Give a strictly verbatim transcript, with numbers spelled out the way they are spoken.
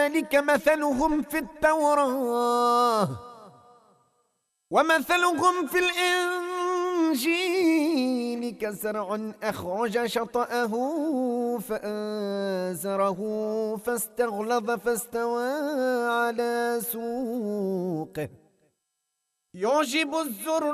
ذلك مثلهم في التوراة ومثلهم في الإنجيل كزرع أخرج شطأه فآزره فاستغلظ فاستوى على سوقه يعجب الزرع